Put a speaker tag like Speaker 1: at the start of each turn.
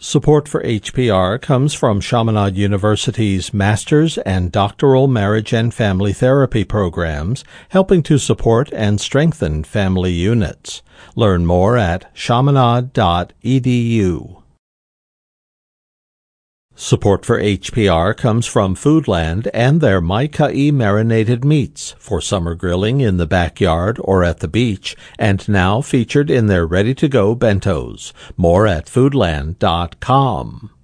Speaker 1: Support for HPR comes from Chaminade University's Master's and Doctoral Marriage and Family Therapy programs, helping to support and strengthen family units. Learn more at chaminade.edu. Support for HPR comes from Foodland and their Mai Kai marinated meats for summer grilling in the backyard or at the beach, and now featured in their ready-to-go bentos. More at foodland.com.